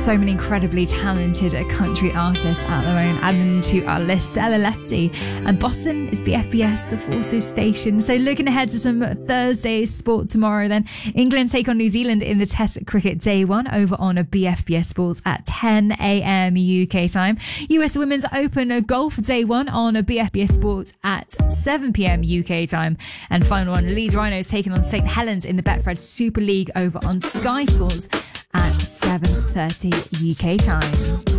So many incredibly talented country artists at the moment. Adding to our list, Stella Lefty. And Boston is BFBS, the Forces station. So looking ahead to some Thursday sport tomorrow then. England take on New Zealand in the Test Cricket Day 1 over on a BFBS Sports at 10 a.m. UK time. US Women's Open Golf Day 1 on a BFBS Sports at 7 p.m. UK time. And final one, Leeds Rhinos taking on St Helens in the Betfred Super League over on Sky Sports at 7:30 UK time.